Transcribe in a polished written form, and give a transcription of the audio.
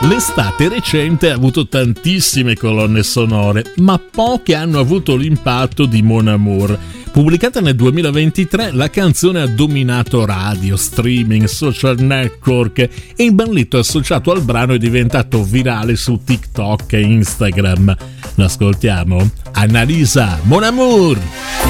L'estate recente ha avuto tantissime colonne sonore, ma poche hanno avuto l'impatto di Mon Amour. Pubblicata nel 2023, la canzone ha dominato radio, streaming, social network e il balletto associato al brano è diventato virale su TikTok e Instagram. L'ascoltiamo? Annalisa, Mon Amour!